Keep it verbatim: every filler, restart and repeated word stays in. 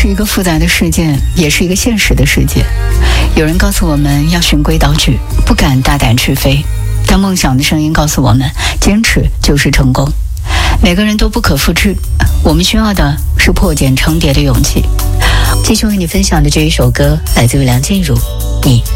是一个复杂的世界，也是一个现实的世界。有人告诉我们要循规蹈矩，不敢大胆去飞，但梦想的声音告诉我们，坚持就是成功。每个人都不可复制，我们需要的是破茧成蝶的勇气。继续为你分享的这一首歌来自于梁静茹，你